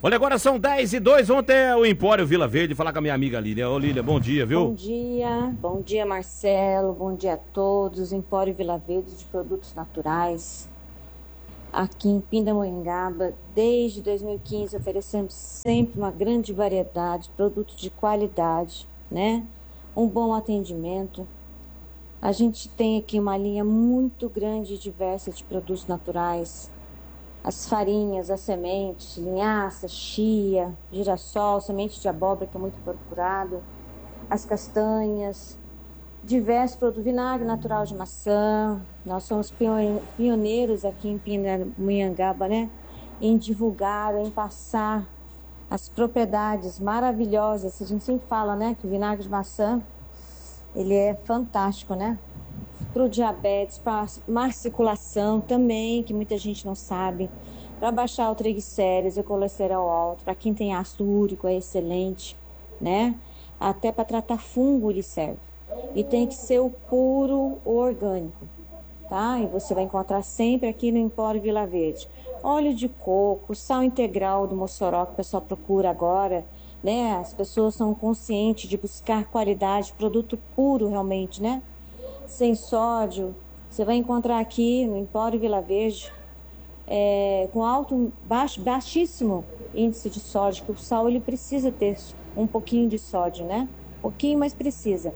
Olha, agora são 10h02. Ontem é o Empório Vila Verde. Falar com a minha amiga Lília. Ô, Lília, bom dia, viu? Bom dia, Marcelo. Bom dia a todos. Empório Vila Verde de produtos naturais. Aqui em Pindamonhangaba, desde 2015, oferecemos sempre uma grande variedade, produtos de qualidade, né? Um bom atendimento. A gente tem aqui uma linha muito grande e diversa de produtos naturais. As farinhas, as sementes, linhaça, chia, girassol, semente de abóbora, que é muito procurado, as castanhas, diversos produtos, vinagre natural de maçã. Nós somos pioneiros aqui em Pindamonhangaba, né? Em divulgar, em passar as propriedades maravilhosas. A gente sempre fala, né, que o vinagre de maçã, ele é fantástico, né? Para o diabetes, para má circulação também, que muita gente não sabe, para baixar o triglicérides e o colesterol alto, para quem tem ácido úrico é excelente, né? Até para tratar fungo ele serve. E tem que ser o puro, o orgânico, tá? E você vai encontrar sempre aqui no Empório Vila Verde. Óleo de coco, sal integral do Mossoró, que o pessoal procura agora, né? As pessoas são conscientes de buscar qualidade, produto puro realmente, né? Sem sódio. Você vai encontrar aqui no Empório Vila Verde com baixíssimo índice de sódio, que o sal ele precisa ter um pouquinho de sódio, né? Pouquinho, mas precisa.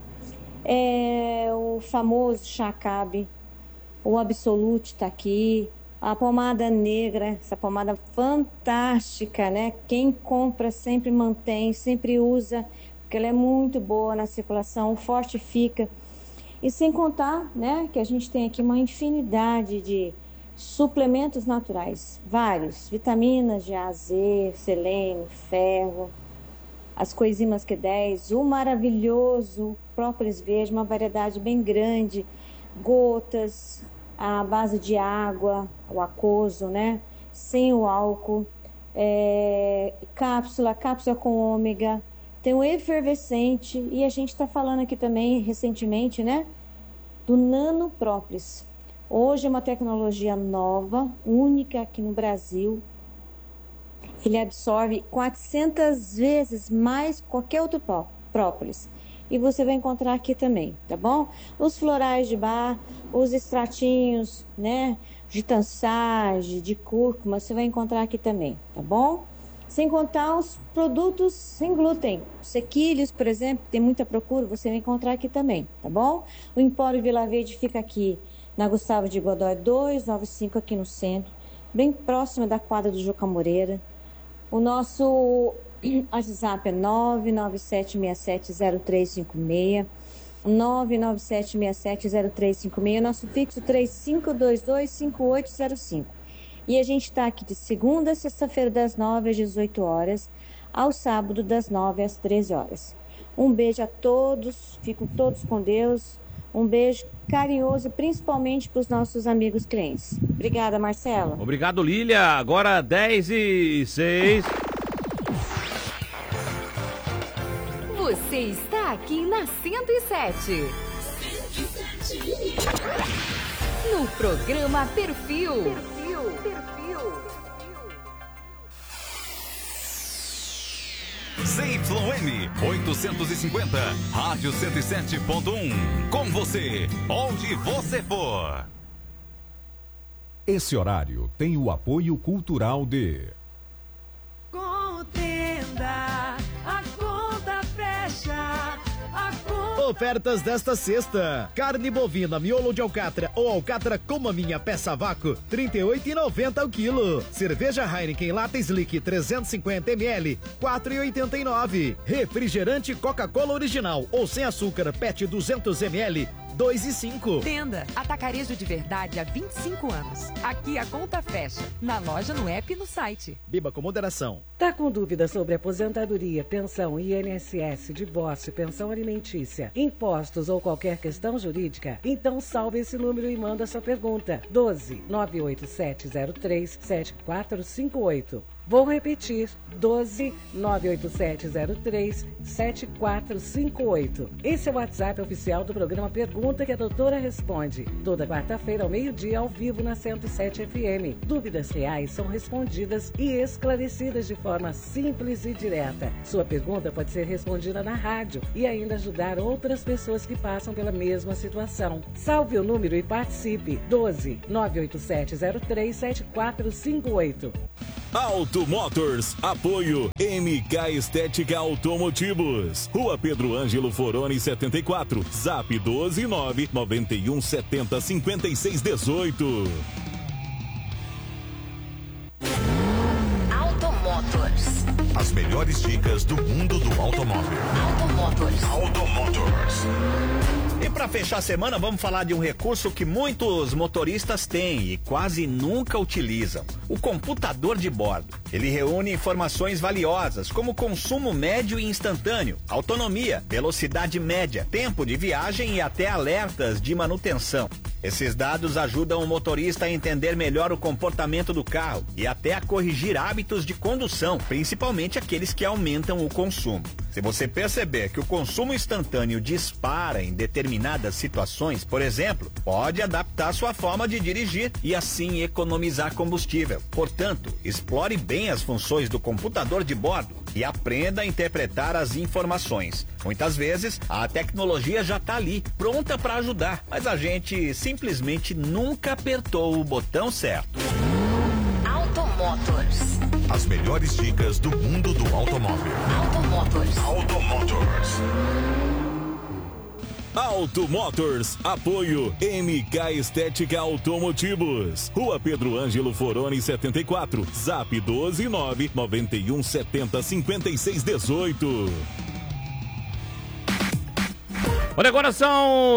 O famoso Chacabe, o Absolute está aqui, a pomada negra, essa pomada fantástica, né? Quem compra sempre mantém, sempre usa, porque ela é muito boa na circulação, fortifica. E sem contar, né, que a gente tem aqui uma infinidade de suplementos naturais, vários, vitaminas de A a Z, selênio, ferro, as coenzimas Q10, o maravilhoso própolis verde, uma variedade bem grande, gotas, a base de água, o aquoso, né, sem o álcool, cápsula com ômega, tem o efervescente, e a gente está falando aqui também recentemente, né, do Nano Própolis. Hoje é uma tecnologia nova, única aqui no Brasil. Ele absorve 400 vezes mais qualquer outro própolis. E você vai encontrar aqui também, tá bom? Os florais de bar, os extratinhos, né, de tansage, de cúrcuma, você vai encontrar aqui também, tá bom? Sem contar os produtos sem glúten. Sequilhos, por exemplo, tem muita procura, você vai encontrar aqui também, tá bom? O Empório Vila Verde fica aqui na Gustavo de Godoy 295, aqui no centro, bem próxima da quadra do Juca Moreira. O nosso WhatsApp é 997670356, 997670356, nosso fixo 35225805. E a gente está aqui de segunda a sexta-feira, das 9 às 18 horas, ao sábado, das 9 às 13 horas. Um beijo a todos, fiquem todos com Deus. Um beijo carinhoso, principalmente para os nossos amigos clientes. Obrigada, Marcelo. Obrigado, Lília. Agora 10h06. Você está aqui na 107. No programa Perfil. ZYM 850, Rádio 107.1. Com você, onde você for. Esse horário tem o apoio cultural de Contenda, a conta fecha. Ofertas desta sexta: carne bovina, miolo de alcatra ou alcatra com a minha peça a vácuo, R$ 38,90 o quilo. Cerveja Heineken Lata Slick 350 ml, R$ 4,89. Refrigerante Coca-Cola original ou sem açúcar PET 200 ml, 2,5. Tenda Atacarejo de Verdade há 25 anos. Aqui a conta fecha. Na loja, no app e no site. Beba com moderação. Tá com dúvida sobre aposentadoria, pensão, INSS, divórcio, pensão alimentícia, impostos ou qualquer questão jurídica? Então salve esse número e manda sua pergunta. 12 98703 7458. Vou repetir, 12-98703-7458. Esse é o WhatsApp oficial do programa Pergunta que a Doutora Responde. Toda quarta-feira ao meio-dia, ao vivo na 107 FM. Dúvidas reais são respondidas e esclarecidas de forma simples e direta. Sua pergunta pode ser respondida na rádio e ainda ajudar outras pessoas que passam pela mesma situação. Salve o número e participe. 12-98703-7458. Auto Motors, apoio MK Estética Automotivos, Rua Pedro Ângelo Foroni 74, Zap 12991705618. Auto Motors. As melhores dicas do mundo do automóvel. Auto Motors. Auto Motors. E para fechar a semana, vamos falar de um recurso que muitos motoristas têm e quase nunca utilizam: o computador de bordo. Ele reúne informações valiosas como consumo médio e instantâneo, autonomia, velocidade média, tempo de viagem e até alertas de manutenção. Esses dados ajudam o motorista a entender melhor o comportamento do carro e até a corrigir hábitos de condução, principalmente aqueles que aumentam o consumo. Se você perceber que o consumo instantâneo dispara em determinadas situações, por exemplo, pode adaptar sua forma de dirigir e assim economizar combustível. Portanto, explore bem as funções do computador de bordo e aprenda a interpretar as informações. Muitas vezes, a tecnologia já está ali, pronta para ajudar, mas a gente simplesmente nunca apertou o botão certo. Auto Motors. As melhores dicas do mundo do automóvel. Auto Motors. Auto Motors. Auto Motors, apoio MK Estética Automotivos, Rua Pedro Ângelo Foroni 74, Zap 12991705618. Olha, agora são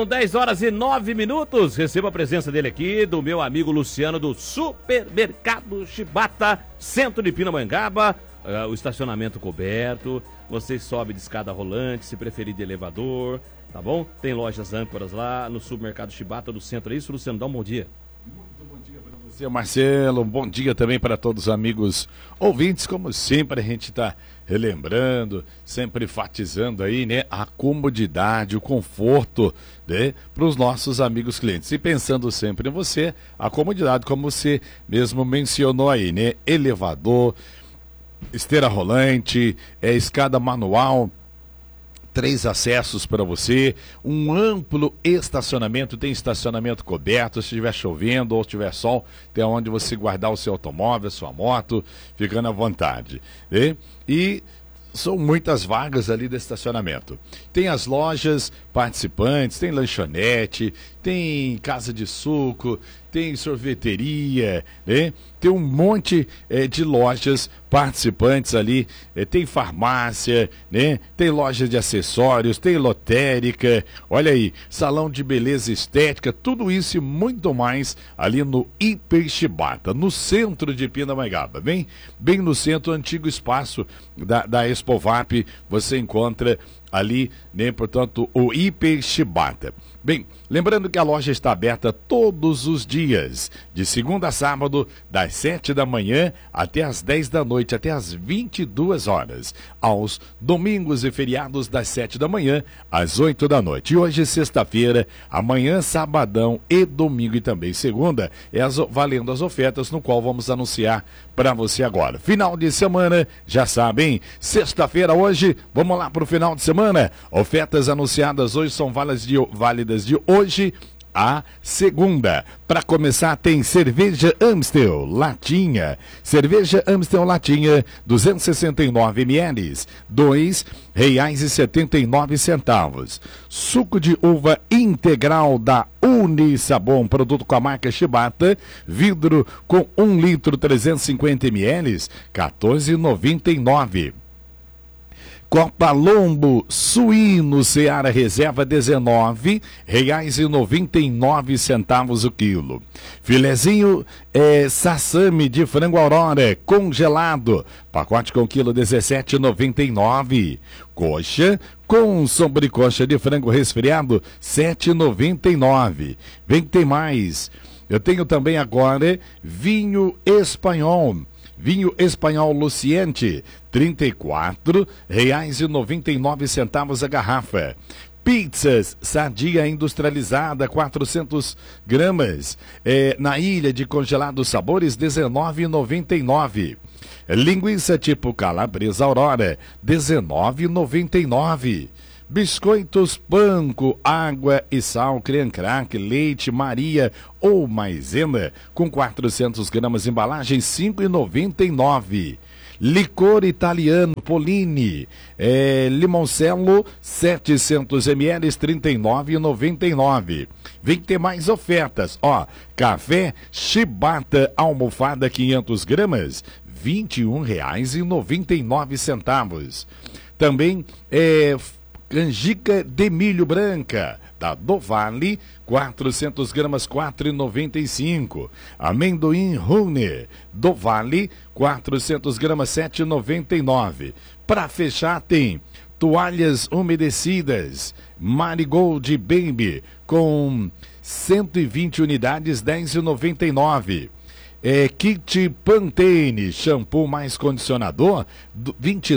10h09. Recebo a presença dele aqui, do meu amigo Luciano, do Supermercado Chibata, centro de Pindamonhangaba. O estacionamento coberto, você sobe de escada rolante, se preferir de elevador, tá bom? Tem lojas âncoras lá no Supermercado Chibata do centro. É isso, Luciano? Dá um bom dia. Muito bom dia para você, Marcelo. Um bom dia também para todos os amigos ouvintes. Como sempre, a gente está relembrando, sempre enfatizando aí, né, a comodidade, o conforto, né, para os nossos amigos clientes. E pensando sempre em você, a comodidade, como você mesmo mencionou aí, né, elevador, esteira rolante, escada manual, 3 acessos para você, um amplo estacionamento, tem estacionamento coberto, se estiver chovendo ou estiver sol, tem onde você guardar o seu automóvel, a sua moto, ficando à vontade, né? E são muitas vagas ali de estacionamento. Tem as lojas participantes, tem lanchonete, tem casa de suco, tem sorveteria, né? Tem um monte de lojas participantes ali, tem farmácia, né? Tem loja de acessórios, tem lotérica, olha aí, salão de beleza estética, tudo isso e muito mais ali no Hiper Chibata, no centro de Pindamonhangaba, bem no centro, antigo espaço da Expovap, você encontra ali, né, portanto, o Hiper Chibata. Bem, lembrando que a loja está aberta todos os dias, de segunda a sábado, das 7 da manhã até as 10 da noite, até as 22 horas. Aos domingos e feriados, das 7 da manhã às 8 da noite. E hoje, sexta-feira, amanhã, sabadão e domingo e também segunda, valendo as ofertas, no qual vamos anunciar para você agora. Final de semana, já sabem, sexta-feira hoje, vamos lá para o final de semana. Ofertas anunciadas hoje são válidas de hoje a segunda. Para começar, tem cerveja Amstel latinha. Cerveja Amstel latinha, 269 ml, R$2,79. Suco de uva integral da Unisabon, produto com a marca Chibata, vidro com 1 litro 350 ml, R$14,99. Copa Lombo suíno Seara Reserva, R$19,99 o quilo. Filezinho sassami de frango Aurora congelado, pacote com quilo, R$17,99. Coxa com sobrecoxa de frango resfriado, R$7,99. Vem que tem mais. Eu tenho também agora vinho espanhol. Vinho espanhol Luciente, R$ 34,99 a garrafa. Pizzas Sadia Industrializada, 400 gramas. Na Ilha de Congelados Sabores, R$ 19,99. Linguiça tipo Calabresa Aurora, R$ 19,99. Biscoitos Panko, água e sal, creme crack, leite, Maria ou maisena, com 400 gramas, embalagem, R$ 5,99. Licor italiano Polini, Limoncello, 700 ml, R$ 39,99. Vem ter mais ofertas, café Chibata almofada 500 gramas, R$ 21,99. Também canjica de milho branca, da Dovale, 400 gramas, R$ 4,95. Amendoim Rune, Dovale, 400 gramas, R$ 7,99. Para fechar, tem toalhas umedecidas, Marigold Baby, com 120 unidades, R$ 10,99. Kit Pantene, shampoo mais condicionador, R$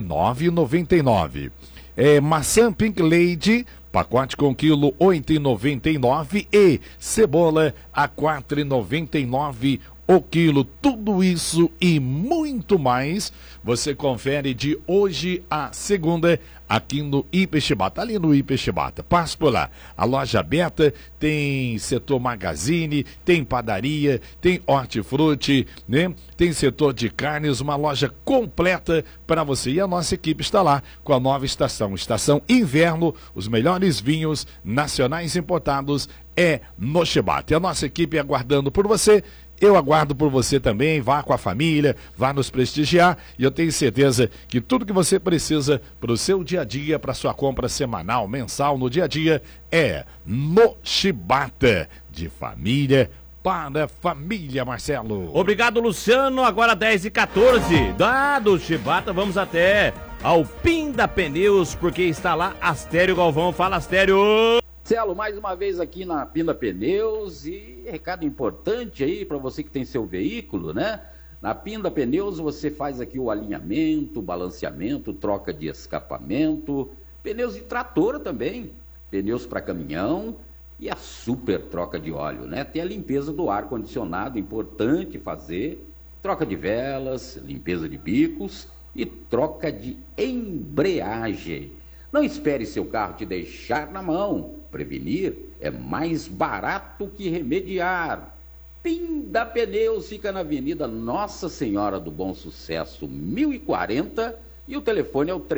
29,99. Maçã Pink Lady, pacote com quilo, R$ 8,99. E cebola a R$ 4,99 o quilo. Tudo isso e muito mais você confere de hoje a segunda aqui no Ipexibata, ali no Ipexibata. Passa por lá. A loja aberta, tem setor magazine, tem padaria, tem hortifruti, né? Tem setor de carnes, uma loja completa para você. E a nossa equipe está lá com a nova estação inverno, os melhores vinhos nacionais importados no Chibata. E a nossa equipe aguardando por você. Eu aguardo por você também, vá com a família, vá nos prestigiar e eu tenho certeza que tudo que você precisa para o seu dia a dia, para sua compra semanal, mensal, no dia a dia, é no Chibata. De família para família, Marcelo. Obrigado, Luciano. Agora 10h14. Do Chibata, vamos até ao Pinda Pneus, porque está lá Astério Galvão. Fala, Astério! Marcelo, mais uma vez aqui na Pinda Pneus e recado importante aí para você que tem seu veículo, né? Na Pinda Pneus você faz aqui o alinhamento, balanceamento, troca de escapamento, pneus de trator também, pneus para caminhão e a super troca de óleo, né? Tem a limpeza do ar-condicionado, importante fazer, troca de velas, limpeza de bicos e troca de embreagem. Não espere seu carro te deixar na mão. Prevenir é mais barato que remediar. Pinda Pneus fica na Avenida Nossa Senhora do Bom Sucesso, 1040, e o telefone é o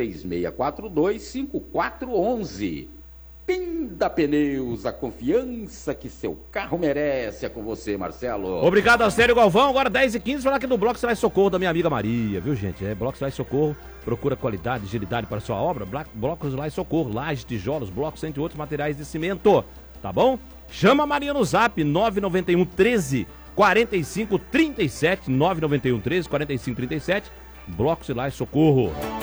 3642-5411. Pinda Pneus, a confiança que seu carro merece. É com você, Marcelo. Obrigado, Astério Galvão. Agora 10h15, falar aqui do Bloco Silai Socorro da minha amiga Maria, viu, gente? Bloco Silai Socorro, procura qualidade e agilidade para sua obra. Bloco Silai Socorro, lajes, tijolos, blocos, entre outros materiais de cimento, tá bom? Chama a Maria no zap, 991 13 45 37, 991 13 45 37, Bloco Silai Socorro.